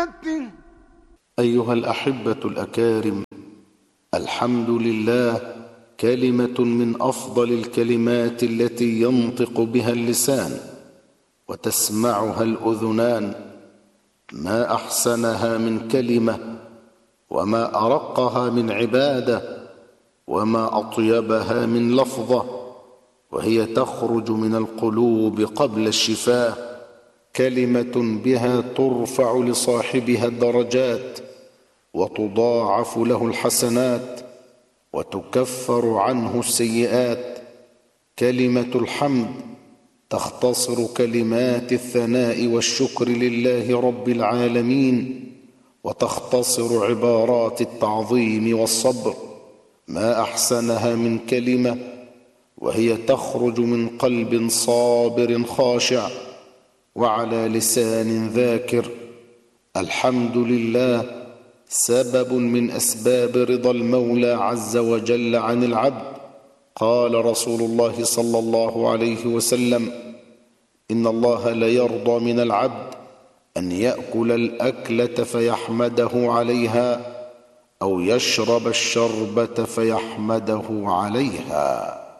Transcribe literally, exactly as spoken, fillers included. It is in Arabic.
وسنته. أيها الأحبة الأكارم، الحمد لله كلمة من أفضل الكلمات التي ينطق بها اللسان وتسمعها الأذنان. ما أحسنها من كلمة، وما أرقها من عبادة، وما أطيبها من لفظة، وهي تخرج من القلوب قبل الشفاه، كلمة بها ترفع لصاحبها الدرجات وتضاعف له الحسنات وتكفر عنه السيئات. كلمة الحمد تختصر كلمات الثناء والشكر لله رب العالمين، وتختصر عبارات التعظيم والصبر. ما أحسنها من كلمة، وهي تخرج من قلب صابر خاشع وعلى لسان ذاكر. الحمد لله سبب من أسباب رضا المولى عز وجل عن العبد. قال رسول الله صلى الله عليه وسلم: إن الله ليرضى من العبد أن يأكل الأكلة فيحمده عليها، أو يشرب الشربة فيحمده عليها.